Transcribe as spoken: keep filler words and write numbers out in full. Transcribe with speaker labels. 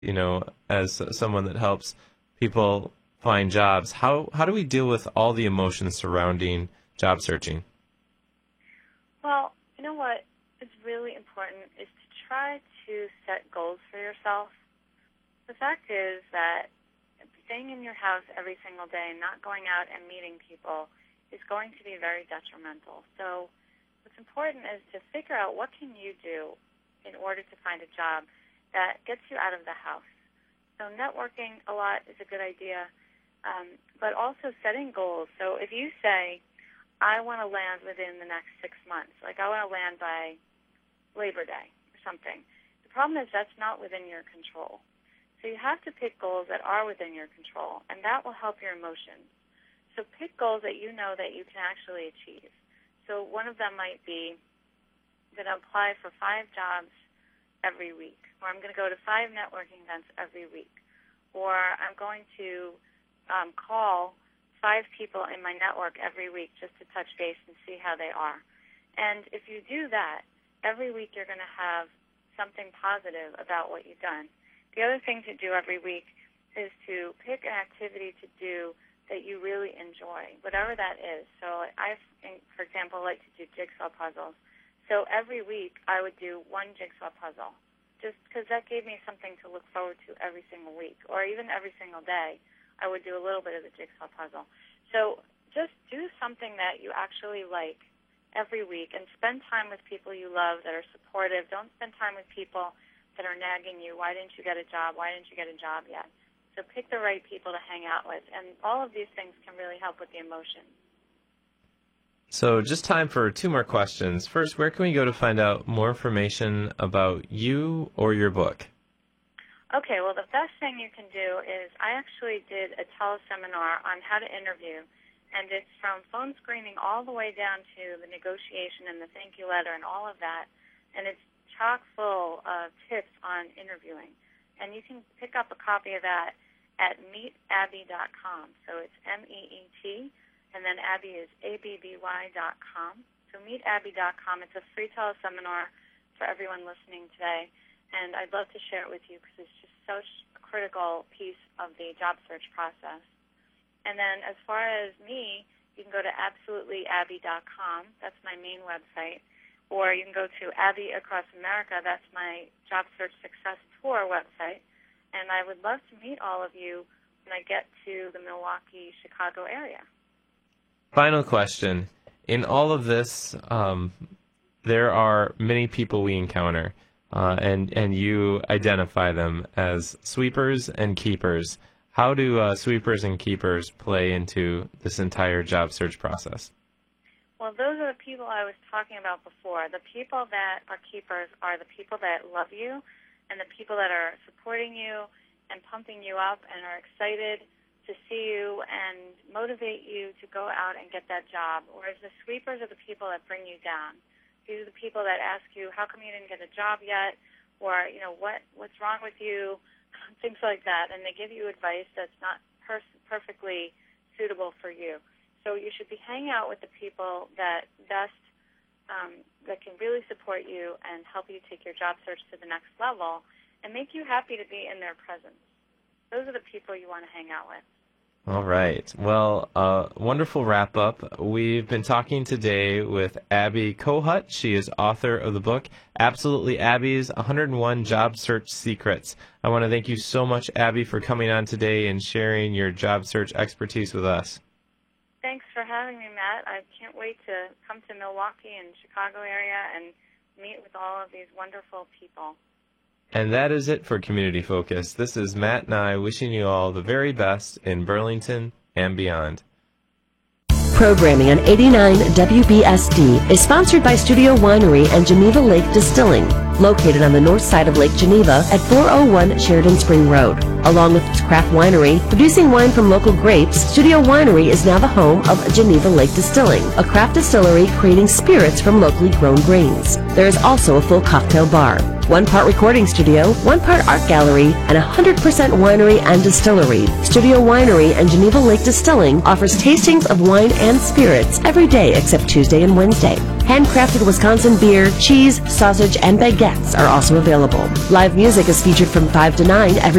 Speaker 1: you know, as someone that helps people find jobs, how, how do we deal with all the emotions surrounding job searching?
Speaker 2: Well, you know what is really important is to try to set goals for yourself. The fact is that staying in your house every single day, not going out and meeting people, is going to be very detrimental. So what's important is to figure out what can you do in order to find a job that gets you out of the house. So networking a lot is a good idea, um, but also setting goals. So if you say, I want to land within the next six months, like I want to land by Labor Day or something, the problem is that's not within your control. So you have to pick goals that are within your control, and that will help your emotions. So pick goals that you know that you can actually achieve. So one of them might be that I apply for five jobs every week, or I'm going to go to five networking events every week, or I'm going to um, call five people in my network every week just to touch base and see how they are. And if you do that, every week you're going to have something positive about what you've done. The other thing to do every week is to pick an activity to do that you really enjoy, whatever that is. So I, for example, like to do jigsaw puzzles. So every week I would do one jigsaw puzzle, just because that gave me something to look forward to every single week, or even every single day I would do a little bit of the jigsaw puzzle. So just do something that you actually like every week, and spend time with people you love that are supportive. Don't spend time with people that are nagging you. Why didn't you get a job? Why didn't you get a job yet? So pick the right people to hang out with, and all of these things can really help with the emotions.
Speaker 1: So just time for two more questions. First, where can we go to find out more information about you or your book?
Speaker 2: Okay, well, the best thing you can do is I actually did a teleseminar on how to interview, and it's from phone screening all the way down to the negotiation and the thank you letter and all of that, and it's chock full of tips on interviewing. And you can pick up a copy of that at meet abby dot com. So it's M E E T, and then Abby is A B B Y dot com. So meet abby dot com. It's a free teleseminar for everyone listening today, and I'd love to share it with you because it's just such a critical piece of the job search process. And then as far as me, you can go to absolutely abby dot com. That's my main website. Or you can go to Abby Across America. That's my Job Search Success Tour website. And I would love to meet all of you when I get to the Milwaukee, Chicago area.
Speaker 1: Final question. In all of this, um, there are many people we encounter, uh, and, and you identify them as sweepers and keepers. How do uh, sweepers and keepers play into this entire job search process?
Speaker 2: Well, those are the people I was talking about before. The people that are keepers are the people that love you and the people that are supporting you and pumping you up and are excited to see you and motivate you to go out and get that job. Whereas the sweepers are the people that bring you down. These are the people that ask you, how come you didn't get a job yet? Or, you know, what what's wrong with you? Things like that. And they give you advice that's not per- perfectly suitable for you. So you should be hanging out with the people that best, um, that can really support you and help you take your job search to the next level and make you happy to be in their presence. Those are the people you want to hang out with.
Speaker 1: All right. Well, uh, wonderful wrap-up. We've been talking today with Abby Kohut. She is author of the book, Absolutely Abby's one hundred one Job Search Secrets. I want to thank you so much, Abby, for coming on today and sharing your job search expertise with us.
Speaker 2: Thanks for having me, Matt. I can't wait to come to Milwaukee and Chicago area and meet with all of these wonderful people.
Speaker 1: And that is it for Community Focus. This is Matt and I wishing you all the very best in Burlington and beyond.
Speaker 3: Programming on eighty-nine W B S D is sponsored by Studio Winery and Geneva Lake Distilling, located on the north side of Lake Geneva at four oh one Sheridan Spring Road. Along with its craft winery, producing wine from local grapes, Studio Winery is now the home of Geneva Lake Distilling, a craft distillery creating spirits from locally grown grains. There is also a full cocktail bar. One part recording studio, one part art gallery, and one hundred percent winery and distillery. Studio Winery and Geneva Lake Distilling offers tastings of wine and spirits every day except Tuesday and Wednesday. Handcrafted Wisconsin beer, cheese, sausage, and baguettes are also available. Live music is featured from five to nine every